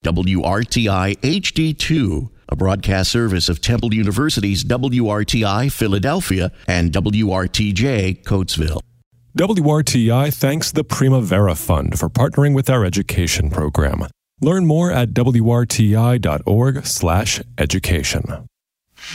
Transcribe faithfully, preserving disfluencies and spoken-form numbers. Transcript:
W R T I H D two, a broadcast service of Temple University's W R T I Philadelphia and W R T J Coatesville. W R T I thanks the Primavera Fund for partnering with our education program. Learn more at W R T I dot org slash education.